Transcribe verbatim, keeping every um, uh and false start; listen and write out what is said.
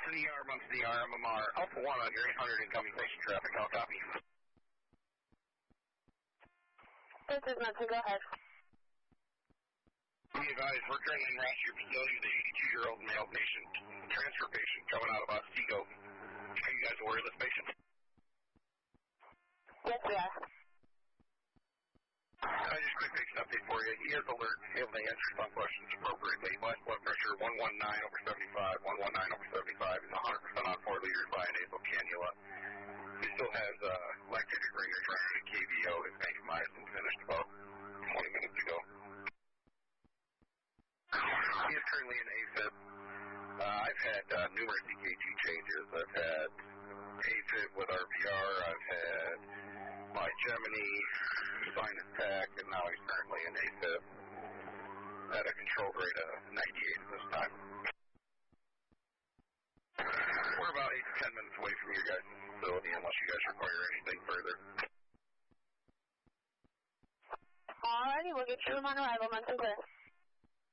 to the R, months to the R, M M R. Alpha one on your eight hundred incoming patient traffic. I'll copy. This is Muncie, go ahead. Be advised, we're currently in Ross, your facility with an eighty-two-year-old male patient, transfer patient, coming out of Otsego. Are you guys aware of this patient? Yes, we are. I just quick fix an update for you. He is alert, able to answer some questions appropriately. Blood blood pressure one nineteen over seventy-five, one nineteen over seventy-five. He's one hundred percent on four liters by a nasal cannula. He still has uh, lactated ringers running at K V O. His vancomycin finished about twenty minutes ago. He is currently in A Fib. Uh, I've had uh, numerous E K G changes. I've had A Fib with R V R. I've had my Gemini, sinus tac, and now he's currently in A Fib at a controlled rate of ninety-eight at this time. We're about eight to ten minutes away from your guys' facility unless you guys require anything further. Alrighty, we'll get you on arrival, Muncie, clear.